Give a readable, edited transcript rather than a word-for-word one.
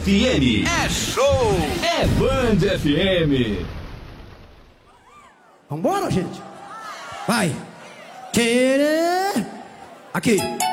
FM. É show! É Band FM. Vambora, gente. Vai. Querer. Aqui.